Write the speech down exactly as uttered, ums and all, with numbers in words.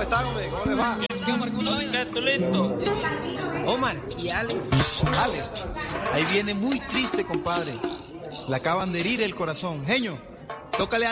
están, hombre? ¿Cómo les va? ¿Qué, listo? Omar y Alex. Alex, ahí viene muy triste, compadre. Le acaban de herir el corazón. Genio, tócale a